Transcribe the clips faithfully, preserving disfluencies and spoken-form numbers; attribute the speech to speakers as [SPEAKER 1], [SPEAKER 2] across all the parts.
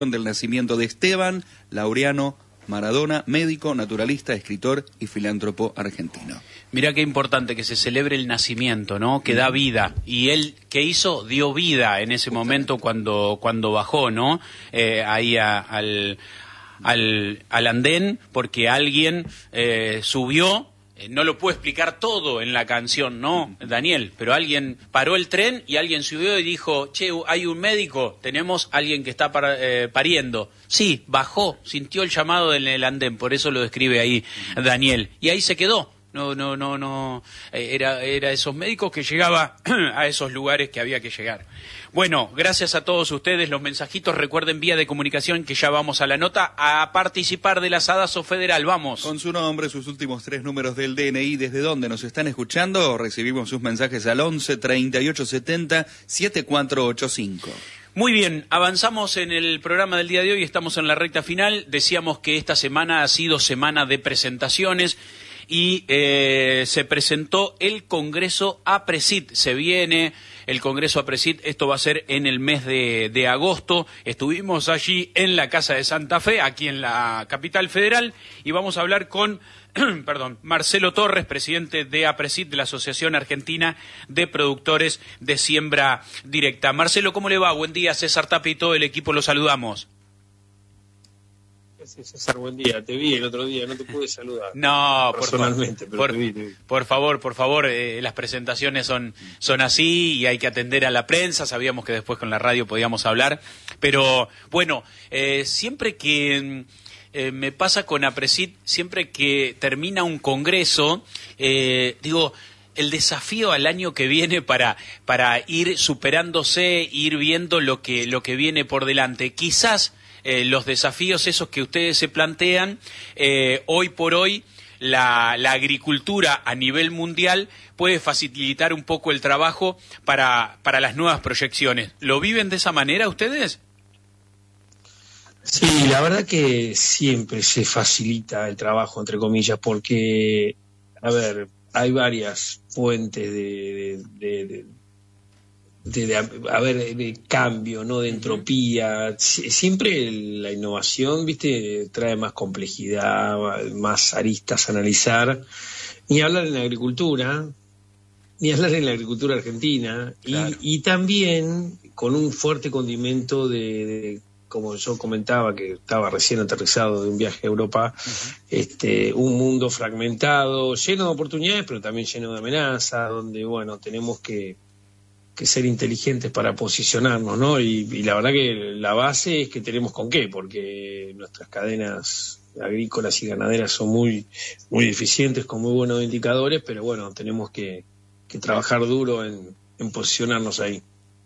[SPEAKER 1] del nacimiento de Esteban Laureano Maradona, médico, naturalista, escritor y filántropo argentino.
[SPEAKER 2] Mirá qué importante que se celebre el nacimiento, ¿no? Que da vida. Y él, ¿qué hizo? Dio vida en ese momento cuando, cuando bajó, ¿no? Eh, ahí a, al, al, al andén, porque alguien eh, subió. No lo puedo explicar todo en la canción, ¿no, Daniel? Pero alguien paró el tren y alguien subió y dijo, che, hay un médico, tenemos alguien que está par, eh, pariendo. Sí, bajó, sintió el llamado en el andén, por eso lo describe ahí Daniel. Y ahí se quedó. No, no, no, no. Era, era esos médicos que llegaba a esos lugares que había que llegar. Bueno, gracias a todos ustedes. Los mensajitos, recuerden, vía de comunicación, que ya vamos a la nota, a participar del Asadazo Federal. Vamos.
[SPEAKER 1] Con su nombre, sus últimos tres números del D N I, desde dónde nos están escuchando, recibimos sus mensajes al once, treinta y ocho, setenta, setenta y cuatro ochenta y cinco.
[SPEAKER 2] Muy bien, avanzamos en el programa del día de hoy, estamos en la recta final. Decíamos que esta semana ha sido semana de presentaciones. Y eh, se presentó el Congreso APRESID. Se viene el Congreso APRESID, esto va a ser en el mes de, de agosto. Estuvimos allí en la Casa de Santa Fe, aquí en la capital federal, y vamos a hablar con perdón, Marcelo Torres, presidente de APRESID, de la Asociación Argentina de Productores de Siembra Directa. Marcelo, ¿cómo le va? Buen día, César Tapia y todo el equipo, lo saludamos.
[SPEAKER 3] Sí, César, buen día. Te vi el otro día, no te pude saludar.
[SPEAKER 2] No,
[SPEAKER 3] personalmente,
[SPEAKER 2] por,
[SPEAKER 3] pero te vi, te vi.
[SPEAKER 2] Por favor, por favor, eh, las presentaciones son, son así y hay que atender a la prensa. Sabíamos que después con la radio podíamos hablar. Pero, bueno, eh, siempre que eh, me pasa con APRESID, siempre que termina un congreso, eh, digo... el desafío al año que viene para, para ir superándose, ir viendo lo que, lo que viene por delante. Quizás eh, los desafíos esos que ustedes se plantean, eh, hoy por hoy, la, la agricultura a nivel mundial puede facilitar un poco el trabajo para, para las nuevas proyecciones. ¿Lo viven de esa manera ustedes?
[SPEAKER 3] Sí, la verdad que siempre se facilita el trabajo, entre comillas, porque, a ver... hay varias fuentes de, de, de, de, de, a ver, de cambio, ¿no? De entropía. Siempre la innovación, viste, trae más complejidad, más aristas a analizar. Ni hablar en la agricultura, ni hablar en la agricultura argentina, claro. y, y también con un fuerte condimento de, de como yo comentaba, que estaba recién aterrizado de un viaje a Europa, uh-huh. este, un mundo fragmentado, lleno de oportunidades, pero también lleno de amenazas, donde, bueno, tenemos que, que ser inteligentes para posicionarnos, ¿no? Y, y la verdad que la base es que tenemos con qué, porque nuestras cadenas agrícolas y ganaderas son muy, muy eficientes, con muy buenos indicadores, pero bueno, tenemos que, que trabajar duro en, en posicionarnos ahí.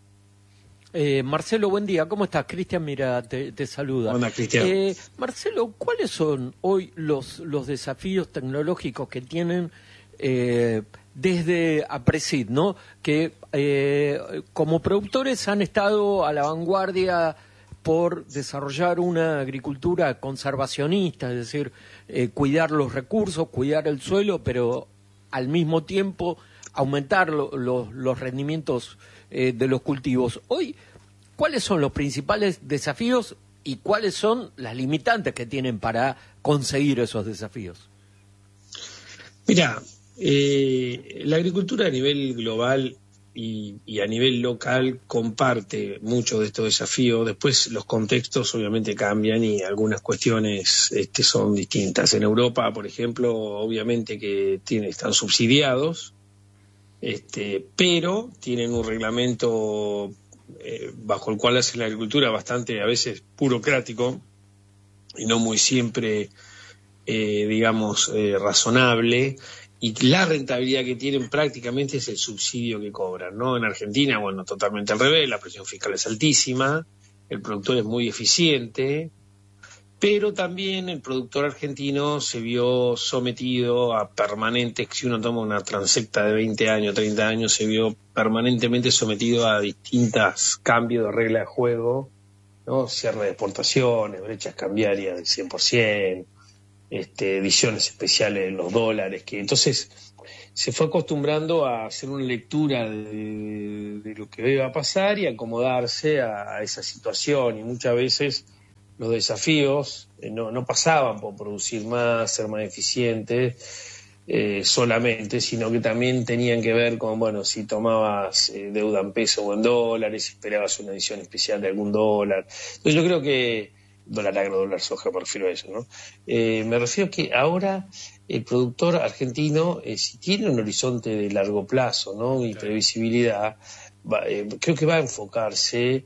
[SPEAKER 4] Eh, Marcelo, buen día. ¿Cómo estás? Cristian, mira, te, te saluda.
[SPEAKER 3] Hola, Cristian.
[SPEAKER 4] Eh, Marcelo, ¿cuáles son hoy los, los desafíos tecnológicos que tienen eh, desde APRESID, ¿no? Que eh, como productores han estado a la vanguardia por desarrollar una agricultura conservacionista, es decir, eh, cuidar los recursos, cuidar el suelo, pero al mismo tiempo aumentar lo, lo, los rendimientos eh, de los cultivos. Hoy, ¿cuáles son los principales desafíos y cuáles son las limitantes que tienen para conseguir esos desafíos?
[SPEAKER 3] Mira, eh, la agricultura a nivel global y, y a nivel local comparte muchos de estos desafíos. Después los contextos obviamente cambian y algunas cuestiones este, son distintas. En Europa, por ejemplo, obviamente que tiene, están subsidiados, Este, pero tienen un reglamento eh, bajo el cual hacen la agricultura bastante a veces burocrático y no muy siempre, eh, digamos, eh, razonable, y la rentabilidad que tienen prácticamente es el subsidio que cobran, ¿no? En Argentina, bueno, totalmente al revés, la presión fiscal es altísima, el productor es muy eficiente, pero también el productor argentino se vio sometido a permanentes, si uno toma una transecta de veinte años, treinta años, se vio permanentemente sometido a distintos cambios de regla de juego, ¿no? Cierre de exportaciones, brechas cambiarias del cien por ciento, este, ediciones especiales de los dólares, que entonces se fue acostumbrando a hacer una lectura de, de lo que iba a pasar y acomodarse a, a esa situación, y muchas veces los desafíos eh, no, no pasaban por producir más, ser más eficientes eh, solamente, sino que también tenían que ver con, bueno, si tomabas eh, deuda en peso o en dólares, si esperabas una edición especial de algún dólar. Entonces yo creo que, dólar agro, dólar soja, me refiero a eso, ¿no? Eh, me refiero a que ahora el productor argentino, eh, si tiene un horizonte de largo plazo, ¿no? Y claro, previsibilidad, va, eh, creo que va a enfocarse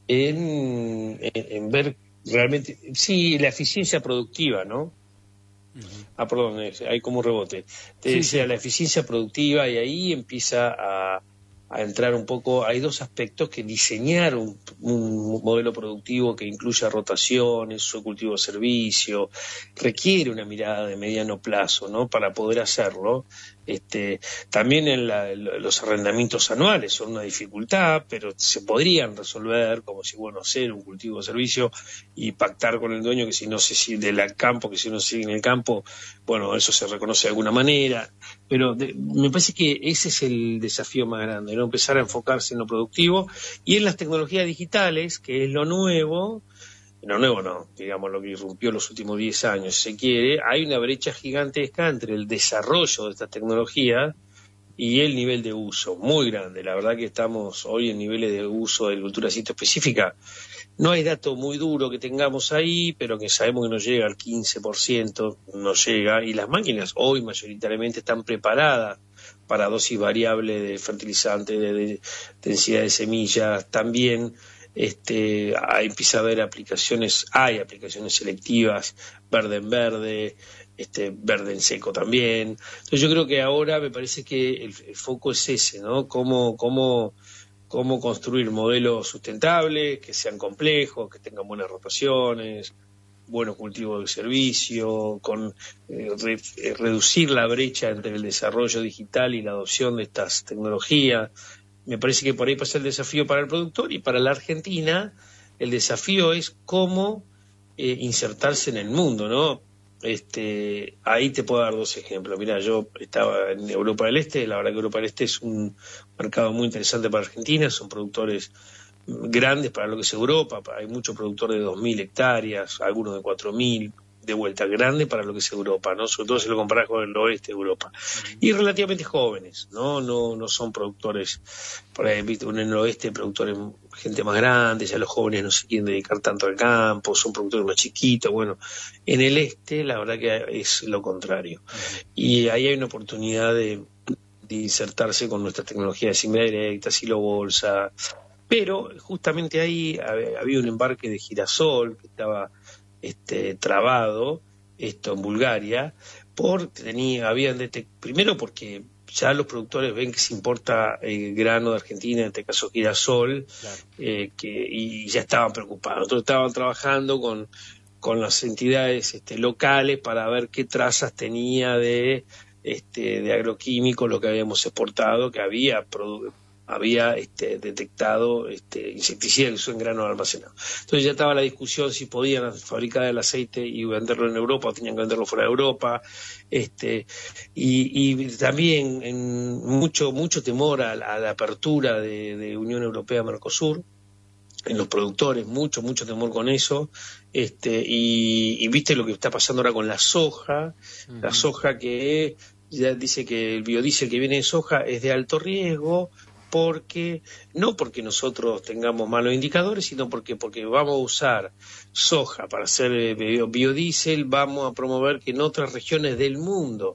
[SPEAKER 3] en, en, en ver realmente, sí, la eficiencia productiva, ¿no? Uh-huh. Ah, perdón, hay como un rebote. Te sí, decía, sí. La eficiencia productiva, y ahí empieza a, a entrar un poco. Hay dos aspectos: que diseñar un, un modelo productivo que incluya rotaciones, uso de cultivo de servicio, requiere una mirada de mediano plazo, ¿no? Para poder hacerlo. Este, también en la, los arrendamientos anuales son una dificultad, pero se podrían resolver, como si, bueno, hacer un cultivo de servicio y pactar con el dueño que si no se sigue del campo, que si no se sigue en el campo, bueno, eso se reconoce de alguna manera. Pero de, me parece que ese es el desafío más grande, ¿no? Empezar a enfocarse en lo productivo y en las tecnologías digitales, que es lo nuevo. No nuevo no, digamos lo que irrumpió los últimos diez años, si se quiere. Hay una brecha gigantesca entre el desarrollo de estas tecnologías y el nivel de uso, muy grande. La verdad que estamos hoy en niveles de uso de cultura sitio específica. No hay dato muy duro que tengamos ahí, pero que sabemos que no llega al quince por ciento, no llega, y las máquinas hoy mayoritariamente están preparadas para dosis variable de fertilizantes, de, de densidad de semillas, también. Este, ahí empieza a haber aplicaciones, hay aplicaciones selectivas, verde en verde, este, verde en seco también. Entonces yo creo que ahora me parece que el, el foco es ese, ¿no? Cómo, cómo, cómo construir modelos sustentables, que sean complejos, que tengan buenas rotaciones, buenos cultivos de servicio, con eh, re, eh, reducir la brecha entre el desarrollo digital y la adopción de estas tecnologías. Me parece que por ahí pasa el desafío para el productor, y para la Argentina el desafío es cómo eh, insertarse en el mundo, ¿no? Este, ahí te puedo dar dos ejemplos. Mira, yo estaba en Europa del Este, la verdad que Europa del Este es un mercado muy interesante para Argentina, son productores grandes para lo que es Europa, hay muchos productores de dos mil hectáreas, algunos de cuatro mil, de vuelta, grande para lo que es Europa, ¿no? Sobre todo si lo comparás con el oeste de Europa. Y relativamente jóvenes, ¿no? No, no son productores, por ahí, ¿viste? En el oeste, productores, gente más grande, ya los jóvenes no se quieren dedicar tanto al campo, son productores más chiquitos. Bueno, en el este, la verdad que es lo contrario. Y ahí hay una oportunidad de, de insertarse con nuestra tecnología de siembra directa, silo bolsa. Pero justamente ahí había un embarque de girasol que estaba Este, trabado, esto en Bulgaria, por tenía, habían detect, primero porque ya los productores ven que se importa el grano de Argentina, en este caso girasol, claro. eh, que, y ya estaban preocupados. Nosotros estaban trabajando con, con las entidades este, locales para ver qué trazas tenía de, este, de agroquímicos lo que habíamos exportado, que había producido había este, detectado este, insecticidas que son granos almacenados. Entonces ya estaba la discusión si podían fabricar el aceite y venderlo en Europa o tenían que venderlo fuera de Europa. Este, y, y también en mucho mucho temor a la, a la apertura de, de Unión Europea-Mercosur en los productores, mucho, mucho temor con eso. Este, y, y viste lo que está pasando ahora con la soja, uh-huh. La soja que ya dice que el biodiesel que viene de soja es de alto riesgo, porque no porque nosotros tengamos malos indicadores, sino porque porque vamos a usar soja para hacer biodiesel, vamos a promover que en otras regiones del mundo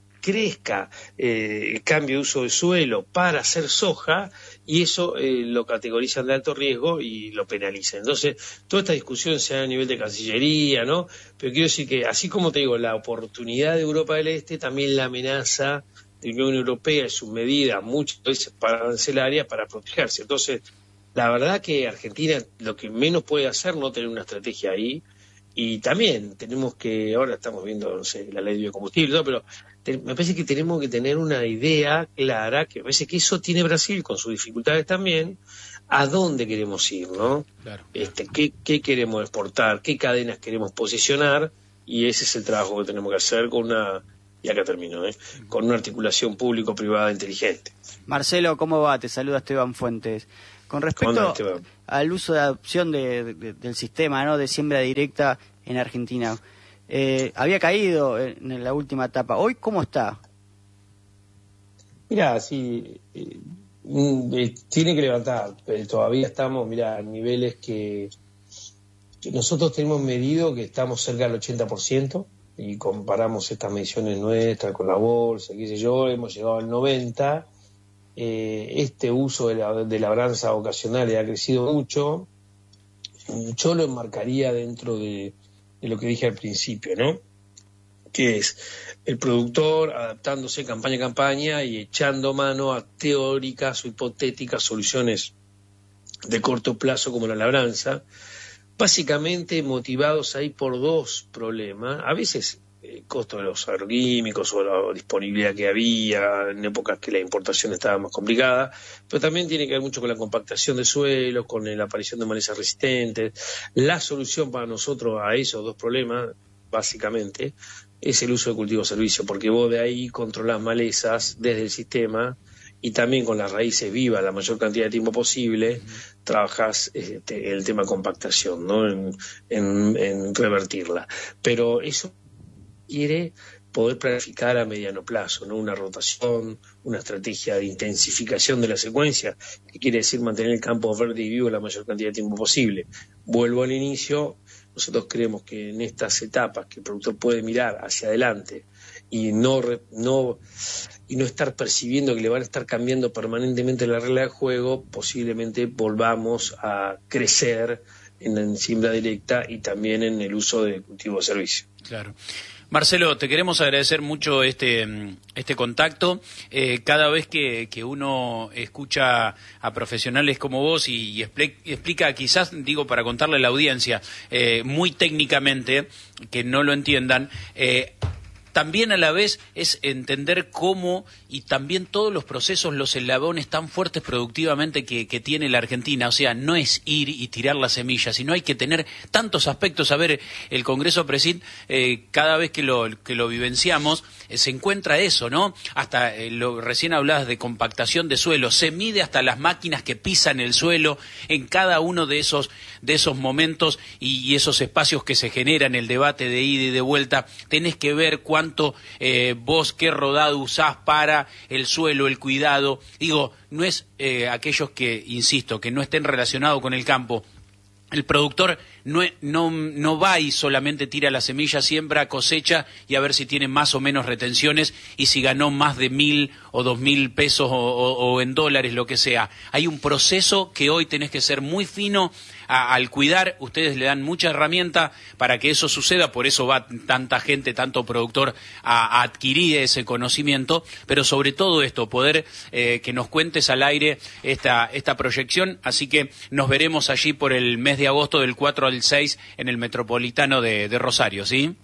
[SPEAKER 3] crezca eh, el cambio de uso de suelo para hacer soja, y eso eh, lo categorizan de alto riesgo y lo penalizan. Entonces, toda esta discusión se da a nivel de Cancillería, ¿no? Pero quiero decir que, así como te digo, la oportunidad de Europa del Este, también la amenaza de la Unión Europea en sus medidas muchas veces arancelarias para protegerse. Entonces, la verdad que Argentina lo que menos puede hacer no tener una estrategia ahí, y también tenemos que, ahora estamos viendo, no sé, la ley de biocombustible, ¿no? Pero te, me parece que tenemos que tener una idea clara, que me parece que eso tiene Brasil con sus dificultades también, a dónde queremos ir, ¿no? Claro. Este, qué, qué queremos exportar, qué cadenas queremos posicionar, y ese es el trabajo que tenemos que hacer con una... Y acá termino, ¿eh? Con una articulación público-privada inteligente.
[SPEAKER 5] Marcelo, ¿cómo va? Te saluda Esteban Fuentes. Con respecto al uso de adopción de, de, del sistema, ¿no?, de siembra directa en Argentina, eh, había caído en la última etapa. ¿Hoy cómo está?
[SPEAKER 3] Mirá, sí, eh, eh, tiene que levantar, pero todavía estamos, mirá, a niveles que, que nosotros tenemos medido que estamos cerca del ochenta por ciento y comparamos estas mediciones nuestras con la bolsa, qué sé yo, hemos llegado al noventa por ciento. Eh, este uso de la, de labranza ocasional ha crecido mucho. Yo lo enmarcaría dentro de, de lo que dije al principio, ¿no? Que es el productor adaptándose campaña a campaña y echando mano a teóricas o hipotéticas soluciones de corto plazo como la labranza, básicamente motivados ahí por dos problemas. A veces el costo de los agroquímicos o la disponibilidad que había en épocas que la importación estaba más complicada, pero también tiene que ver mucho con la compactación de suelos, con la aparición de malezas resistentes. La solución para nosotros a esos dos problemas, básicamente, es el uso de cultivo-servicio, porque vos de ahí controlás malezas desde el sistema y también con las raíces vivas la mayor cantidad de tiempo posible, uh-huh. trabajás este, el tema compactación, ¿no? En, en, en revertirla. Pero eso quiere poder planificar a mediano plazo, ¿no? Una rotación, una estrategia de intensificación de la secuencia, que quiere decir mantener el campo verde y vivo la mayor cantidad de tiempo posible. Vuelvo al inicio, nosotros creemos que en estas etapas que el productor puede mirar hacia adelante y no, no, y no estar percibiendo que le van a estar cambiando permanentemente la regla de juego, posiblemente volvamos a crecer en la siembra directa y también en el uso de cultivo de servicio.
[SPEAKER 2] Claro. Marcelo, te queremos agradecer mucho este este contacto. Eh, cada vez que, que uno escucha a profesionales como vos y, y explica, quizás, digo, para contarle a la audiencia, eh, muy técnicamente, que no lo entiendan, eh, también a la vez es entender cómo y también todos los procesos, los eslabones tan fuertes productivamente que, que tiene la Argentina. O sea, no es ir y tirar la semilla, sino hay que tener tantos aspectos. A ver, el Congreso Presid, eh, cada vez que lo, que lo vivenciamos, eh, se encuentra eso, ¿no? Hasta, eh, lo, recién hablabas de compactación de suelo, se mide hasta las máquinas que pisan el suelo en cada uno de esos, de esos momentos y, y esos espacios que se generan, el debate de ida y de vuelta. Tenés que ver cuánto cuánto eh, vos qué rodado usás para el suelo, el cuidado. Digo, no es eh, aquellos que, insisto, que no estén relacionados con el campo. El productor no, no, no va y solamente tira la semilla, siembra, cosecha y a ver si tiene más o menos retenciones y si ganó más de mil o dos mil pesos o, o, o en dólares, lo que sea. Hay un proceso que hoy tenés que ser muy fino a, al cuidar. Ustedes le dan mucha herramienta para que eso suceda, por eso va tanta gente, tanto productor a, a adquirir ese conocimiento, pero sobre todo esto, poder eh, que nos cuentes al aire esta, esta proyección. Así que nos veremos allí por el mes de agosto del cuatro al seis en el Metropolitano de, de Rosario, ¿sí?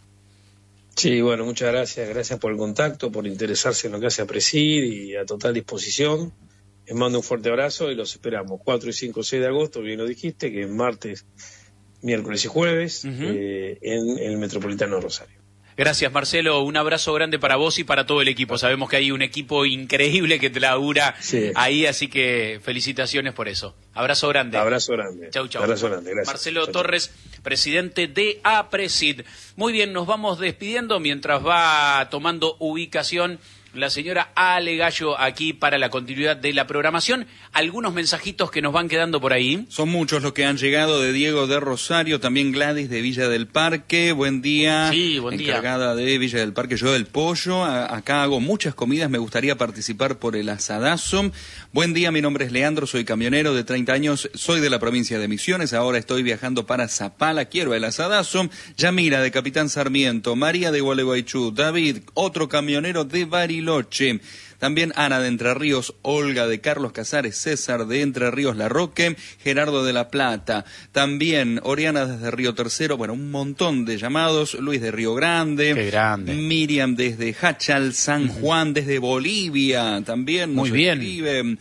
[SPEAKER 3] Sí, bueno, muchas gracias. Gracias por el contacto, por interesarse en lo que hace Apresid y a total disposición. Les mando un fuerte abrazo y los esperamos cuatro y cinco, seis de agosto, bien lo dijiste, que es martes, miércoles y jueves, uh-huh. eh, en el Metropolitano de Rosario.
[SPEAKER 2] Gracias, Marcelo. Un abrazo grande para vos y para todo el equipo. Sabemos que hay un equipo increíble que te labura sí. ahí, así que felicitaciones por eso. Abrazo grande.
[SPEAKER 3] Abrazo grande.
[SPEAKER 2] Chau, chau.
[SPEAKER 3] Abrazo grande, gracias.
[SPEAKER 2] Marcelo
[SPEAKER 3] chau,
[SPEAKER 2] Torres, chau. Presidente de Apresid. Muy bien, nos vamos despidiendo mientras va tomando ubicación la señora Ale Gallo aquí para la continuidad de la programación. Algunos mensajitos que nos van quedando por ahí.
[SPEAKER 1] Son muchos los que han llegado, de Diego de Rosario, también Gladys de Villa del Parque. Buen día.
[SPEAKER 2] Sí, buen día.
[SPEAKER 1] Encargada de Villa del Parque, yo del pollo. A- acá hago muchas comidas, me gustaría participar por el asadazo. Buen día, mi nombre es Leandro, soy camionero de treinta años, soy de la provincia de Misiones, ahora estoy viajando para Zapala, quiero el asadazo. Yamira de Capitán Sarmiento, María de Gualeguaychú, David, otro camionero de Bariloche. También Ana de Entre Ríos, Olga de Carlos Casares, César de Entre Ríos La Roque, Gerardo de La Plata, también Oriana desde Río Tercero, bueno, un montón de llamados, Luis de Río Grande,
[SPEAKER 2] Qué grande.
[SPEAKER 1] Miriam desde Hachal, San Juan, desde Bolivia, también nos
[SPEAKER 2] Muy bien.
[SPEAKER 1] escribe.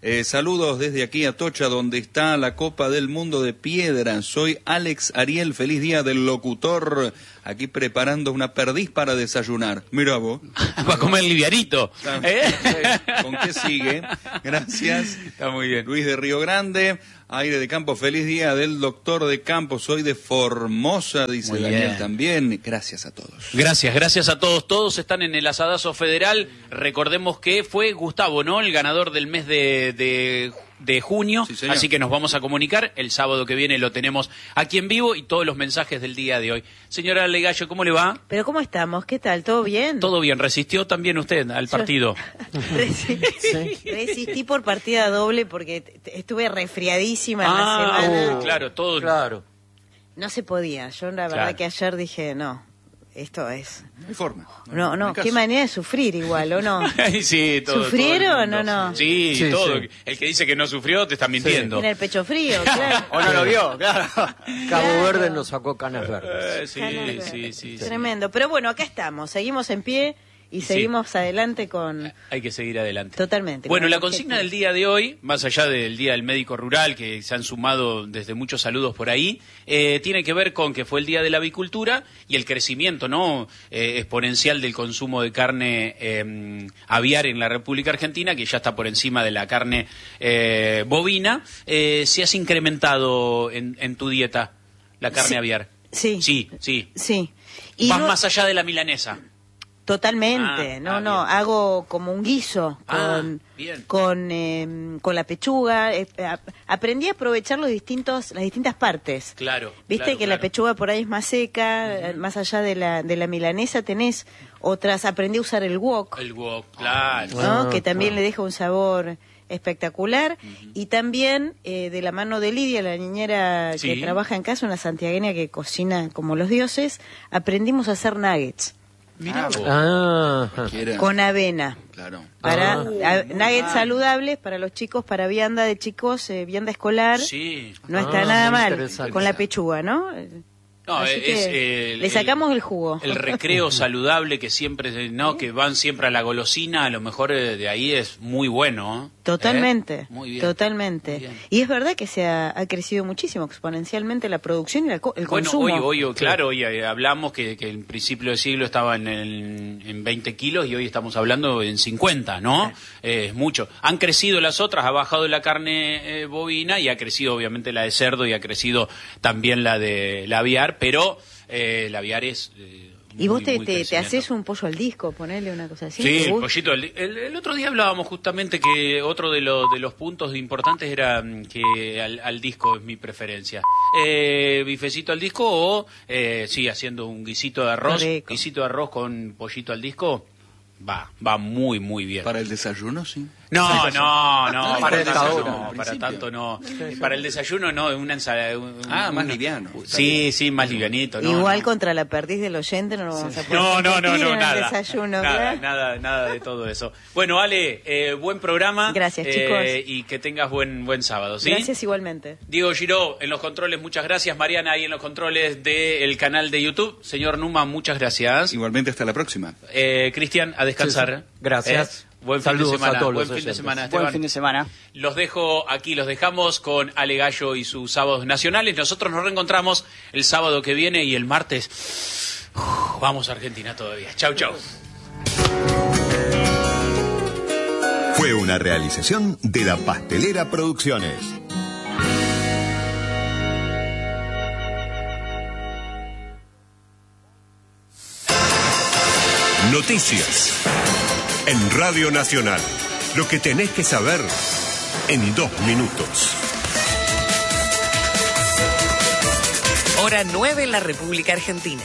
[SPEAKER 1] Eh, saludos desde aquí a Tocha, donde está la Copa del Mundo de Piedra. Soy Alex Ariel, feliz día del locutor. Aquí preparando una perdiz para desayunar. Mira vos.
[SPEAKER 2] Para comer livianito. ¿Eh?
[SPEAKER 1] ¿Con qué sigue? Gracias.
[SPEAKER 2] Está muy bien.
[SPEAKER 1] Luis de Río Grande. Aire de Campo, feliz día del doctor de campo, soy de Formosa, dice
[SPEAKER 2] Muy
[SPEAKER 1] Daniel
[SPEAKER 2] bien.
[SPEAKER 1] también. Gracias a todos.
[SPEAKER 2] Gracias, gracias a todos. Todos están en el asadazo federal. Recordemos que fue Gustavo, ¿no? El ganador del mes de, de, de junio.
[SPEAKER 1] Sí, señor.
[SPEAKER 2] Así que nos vamos a comunicar. El sábado que viene lo tenemos aquí en vivo y todos los mensajes del día de hoy. Señora Legallo, ¿cómo le va?
[SPEAKER 6] Pero ¿cómo estamos? ¿Qué tal? ¿Todo bien?
[SPEAKER 2] Todo bien. ¿Resistió también usted al partido?
[SPEAKER 6] Resi-
[SPEAKER 4] Sí.
[SPEAKER 6] Resistí por partida doble porque t- t- estuve resfriadísima en
[SPEAKER 2] Ah,
[SPEAKER 6] la semana.
[SPEAKER 2] uh, claro, todo.
[SPEAKER 4] Claro.
[SPEAKER 6] No se podía. Yo la verdad
[SPEAKER 2] Claro.
[SPEAKER 6] que ayer dije, no, esto es...
[SPEAKER 1] No hay forma.
[SPEAKER 6] No, no,
[SPEAKER 1] hay
[SPEAKER 6] qué
[SPEAKER 1] caso.
[SPEAKER 6] manera de sufrir igual, ¿o no?
[SPEAKER 2] Sí, todo,
[SPEAKER 6] ¿Sufrieron
[SPEAKER 2] todo el mundo.
[SPEAKER 6] o no?
[SPEAKER 2] Sí,
[SPEAKER 4] Sí,
[SPEAKER 2] todo.
[SPEAKER 4] sí.
[SPEAKER 2] El que dice que no sufrió te está mintiendo.
[SPEAKER 6] Tiene el pecho frío, claro.
[SPEAKER 5] ¿O no lo vio? Claro.
[SPEAKER 4] Cabo
[SPEAKER 6] Claro.
[SPEAKER 4] Verde nos sacó canas verdes.
[SPEAKER 2] Eh, sí,
[SPEAKER 6] Canas
[SPEAKER 2] sí,
[SPEAKER 6] verdes.
[SPEAKER 2] sí, sí.
[SPEAKER 6] Tremendo. Pero bueno, acá estamos. Seguimos en pie y
[SPEAKER 2] Sí.
[SPEAKER 6] seguimos adelante con...
[SPEAKER 2] Hay que seguir adelante.
[SPEAKER 6] Totalmente.
[SPEAKER 2] Bueno,
[SPEAKER 6] con
[SPEAKER 2] la
[SPEAKER 6] el
[SPEAKER 2] consigna
[SPEAKER 6] objetivo.
[SPEAKER 2] del día de hoy, más allá del Día del Médico Rural, que se han sumado desde muchos saludos por ahí, eh, tiene que ver con que fue el Día de la Avicultura y el crecimiento no eh, exponencial del consumo de carne eh, aviar en la República Argentina, que ya está por encima de la carne eh, bovina. Eh, ¿Se has incrementado en, en tu dieta la carne
[SPEAKER 6] Sí.
[SPEAKER 2] aviar?
[SPEAKER 6] Sí.
[SPEAKER 2] Sí, sí.
[SPEAKER 6] Sí. Y
[SPEAKER 2] Vas
[SPEAKER 6] no-
[SPEAKER 2] más allá de la milanesa.
[SPEAKER 6] Totalmente,
[SPEAKER 2] Ah,
[SPEAKER 6] no,
[SPEAKER 2] ah,
[SPEAKER 6] no,
[SPEAKER 2] bien.
[SPEAKER 6] hago como un guiso
[SPEAKER 2] Ah,
[SPEAKER 6] con,
[SPEAKER 2] bien.
[SPEAKER 6] con, eh, con la pechuga. eh, a- aprendí a aprovechar los distintos, las distintas partes.
[SPEAKER 2] Claro.
[SPEAKER 6] Viste
[SPEAKER 2] claro,
[SPEAKER 6] que la
[SPEAKER 2] claro.
[SPEAKER 6] pechuga por ahí es más seca, eh, más allá de la, de la milanesa tenés otras. Aprendí a usar el wok,
[SPEAKER 2] El wok, claro.
[SPEAKER 6] ¿no?
[SPEAKER 4] Ah,
[SPEAKER 6] que también
[SPEAKER 4] claro.
[SPEAKER 6] le deja un sabor espectacular. Y también eh, de la mano de Lidia, la niñera
[SPEAKER 2] Sí.
[SPEAKER 6] que trabaja en casa, una santiagueña que cocina como los dioses, aprendimos a hacer nuggets
[SPEAKER 2] Mirá vos.
[SPEAKER 4] Ah,
[SPEAKER 1] Cualquiera.
[SPEAKER 6] con avena.
[SPEAKER 1] Claro.
[SPEAKER 6] Para
[SPEAKER 4] Ah.
[SPEAKER 6] a- nuggets saludables para los chicos, para vianda de chicos, eh, vianda escolar.
[SPEAKER 2] Sí.
[SPEAKER 6] No
[SPEAKER 4] Ah,
[SPEAKER 6] está nada
[SPEAKER 4] muy
[SPEAKER 6] mal
[SPEAKER 4] interesante.
[SPEAKER 6] con la pechuga, ¿no?
[SPEAKER 2] No,
[SPEAKER 6] Así
[SPEAKER 2] es,
[SPEAKER 6] que
[SPEAKER 2] el-
[SPEAKER 6] le sacamos el jugo.
[SPEAKER 2] El recreo saludable que siempre, ¿no? Que van siempre a la golosina, a lo mejor eh, de ahí es muy bueno. ¿eh?
[SPEAKER 6] Totalmente,
[SPEAKER 2] ¿Eh? Muy bien.
[SPEAKER 6] totalmente.
[SPEAKER 2] Muy bien.
[SPEAKER 6] Y es verdad que se ha, ha crecido muchísimo exponencialmente la producción y la co- el
[SPEAKER 2] Bueno,
[SPEAKER 6] consumo.
[SPEAKER 2] hoy, hoy, claro, hoy eh, hablamos que, que en principio del siglo estaba en, el- en veinte kilos y hoy estamos hablando en cincuenta, ¿no? Eh, es mucho. Han crecido las otras, ha bajado la carne eh, bovina y ha crecido obviamente la de cerdo y ha crecido también la de la aviar, pero eh, la aviar es... eh,
[SPEAKER 6] y vos
[SPEAKER 2] muy,
[SPEAKER 6] te,
[SPEAKER 2] muy
[SPEAKER 6] te, te
[SPEAKER 2] crecimiento.
[SPEAKER 6] haces un pollo al disco, ponerle una cosa así.
[SPEAKER 2] Sí,
[SPEAKER 6] ¿Te
[SPEAKER 2] el
[SPEAKER 6] gusta?
[SPEAKER 2] pollito. El, el- el otro día hablábamos justamente que otro de, lo- de los puntos importantes era mm, que al, al disco es mi preferencia. Eh, bifecito al disco o, eh, sí, haciendo un guisito de arroz.
[SPEAKER 6] Rico.
[SPEAKER 2] Guisito de arroz con pollito al disco. Va, va muy, muy bien.
[SPEAKER 1] Para el desayuno, sí.
[SPEAKER 2] No, no, no,
[SPEAKER 1] Ay,
[SPEAKER 2] para
[SPEAKER 1] para
[SPEAKER 2] tanto
[SPEAKER 1] el desayuno,
[SPEAKER 2] no,
[SPEAKER 1] al
[SPEAKER 2] para
[SPEAKER 1] principio.
[SPEAKER 2] tanto no. Para el desayuno no, una ensalada. un-
[SPEAKER 1] Ah, más
[SPEAKER 2] una-
[SPEAKER 1] liviano.
[SPEAKER 2] Sí, sí, más livianito. No,
[SPEAKER 6] Igual
[SPEAKER 2] no.
[SPEAKER 6] contra la perdiz del oyente no lo vamos a poder
[SPEAKER 2] No, no, no,
[SPEAKER 6] competir
[SPEAKER 2] no,
[SPEAKER 6] en el
[SPEAKER 2] nada.
[SPEAKER 6] desayuno,
[SPEAKER 2] nada,
[SPEAKER 6] ¿verdad?
[SPEAKER 2] nada, nada de todo eso. Bueno, Ale, eh, buen programa.
[SPEAKER 6] Gracias,
[SPEAKER 2] eh,
[SPEAKER 6] chicos.
[SPEAKER 2] Y que tengas buen buen sábado, ¿sí?
[SPEAKER 6] Gracias igualmente.
[SPEAKER 2] Diego Giró, en los controles, muchas gracias. Mariana, ahí en los controles del canal de YouTube. Señor Numa, muchas gracias.
[SPEAKER 1] Igualmente, hasta la próxima.
[SPEAKER 2] Eh, Cristian, a descansar.
[SPEAKER 4] Sí, sí. Gracias.
[SPEAKER 2] Eh, Buen
[SPEAKER 4] Saludos
[SPEAKER 2] fin de semana.
[SPEAKER 4] a todos
[SPEAKER 2] Buen
[SPEAKER 4] los
[SPEAKER 2] fin de
[SPEAKER 4] oyentes.
[SPEAKER 2] semana,
[SPEAKER 5] Buen
[SPEAKER 2] Esteban.
[SPEAKER 5] fin de semana.
[SPEAKER 2] Los dejo aquí, los dejamos con Ale Gallo y sus sábados nacionales. Nosotros nos reencontramos el sábado que viene y el martes. Uf, vamos a Argentina todavía. Chau, chau.
[SPEAKER 7] Fue una realización de La Pastelera Producciones. Noticias en Radio Nacional. Lo que tenés que saber en dos minutos.
[SPEAKER 8] Hora nueve en la República Argentina.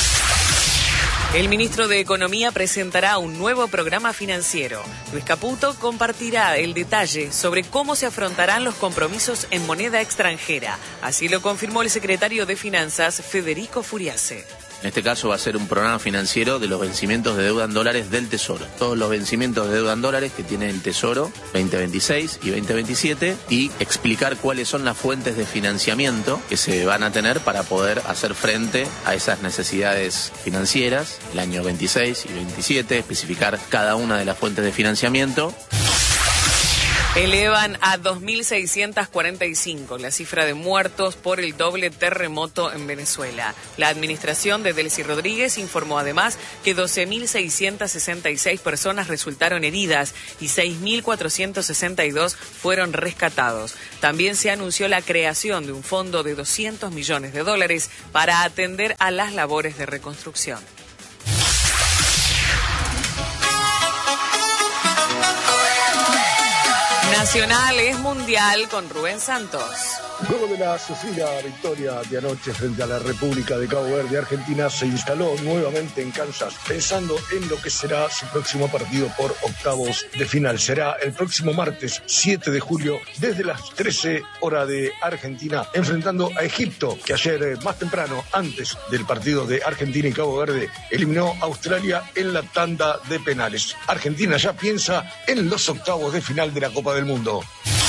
[SPEAKER 8] El ministro de Economía presentará un nuevo programa financiero. Luis Caputo compartirá el detalle sobre cómo se afrontarán los compromisos en moneda extranjera. Así lo confirmó el secretario de Finanzas, Federico Furiase.
[SPEAKER 9] En este caso va a ser un programa financiero de los vencimientos de deuda en dólares del Tesoro. Todos los vencimientos de deuda en dólares que tiene el Tesoro veinte veintiséis y veinte veintisiete y explicar cuáles son las fuentes de financiamiento que se van a tener para poder hacer frente a esas necesidades financieras el año veintiséis y veintisiete, especificar cada una de las fuentes de financiamiento.
[SPEAKER 8] Elevan a dos mil seiscientos cuarenta y cinco la cifra de muertos por el doble terremoto en Venezuela. La administración de Delcy Rodríguez informó además que doce mil seiscientos sesenta y seis personas resultaron heridas y seis mil cuatrocientos sesenta y dos fueron rescatados. También se anunció la creación de un fondo de doscientos millones de dólares para atender a las labores de reconstrucción. Nacional es mundial con Rubén Santos.
[SPEAKER 10] Luego de la sufrida victoria de anoche frente a la República de Cabo Verde, Argentina se instaló nuevamente en Kansas, pensando en lo que será su próximo partido por octavos de final. Será el próximo martes siete de julio desde las trece horas de Argentina, enfrentando a Egipto, que ayer más temprano, antes del partido de Argentina y Cabo Verde, eliminó a Australia en la tanda de penales. Argentina ya piensa en los octavos de final de la Copa del Mundo.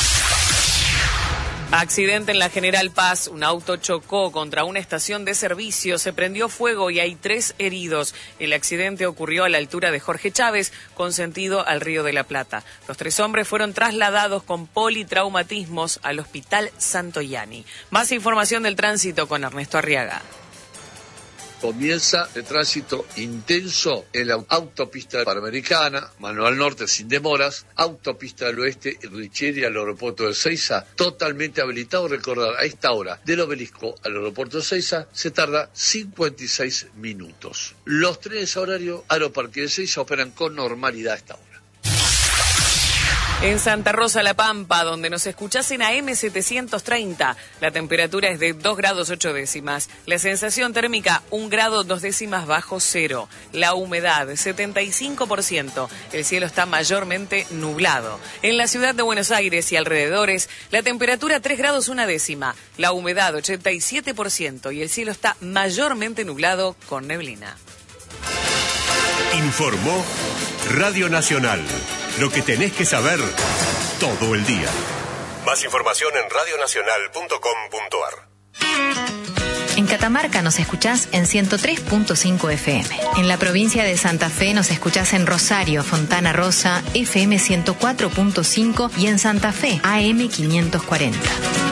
[SPEAKER 8] Accidente en la General Paz. Un auto chocó contra una estación de servicio, se prendió fuego y hay tres heridos. El accidente ocurrió a la altura de Jorge Chávez, con sentido al Río de la Plata. Los tres hombres fueron trasladados con politraumatismos al Hospital Santoyani. Más información del tránsito con Ernesto Arriaga.
[SPEAKER 11] Comienza el tránsito intenso en la autopista panamericana, Manuel Norte sin demoras, autopista del oeste, Richieri al aeropuerto de Seiza, totalmente habilitado. Recordar, a esta hora del obelisco al aeropuerto de Seiza se tarda cincuenta y seis minutos. Los trenes a horario Aeroparque de Seiza operan con normalidad a esta hora.
[SPEAKER 8] En Santa Rosa La Pampa, donde nos escuchás en A M setecientos treinta, la temperatura es de dos grados ocho décimas. La sensación térmica, un grado dos décimas bajo cero. La humedad, setenta y cinco por ciento. El cielo está mayormente nublado. En la ciudad de Buenos Aires y alrededores, la temperatura tres grados una décima. La humedad, ochenta y siete por ciento. Y el cielo está mayormente nublado con neblina.
[SPEAKER 7] Informó Radio Nacional. Lo que tenés que saber todo el día. Más información en radio nacional punto com punto a r.
[SPEAKER 12] En Catamarca nos escuchás en ciento tres punto cinco F M. En la provincia de Santa Fe nos escuchás en Rosario, Fontana Rosa, F M ciento cuatro punto cinco y en Santa Fe, A M quinientos cuarenta.